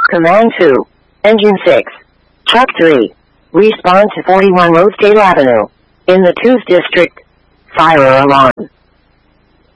Command 2. Engine 6. Truck 3. Respond to 41 Rosedale Avenue. In the 2th District. Fire alarm.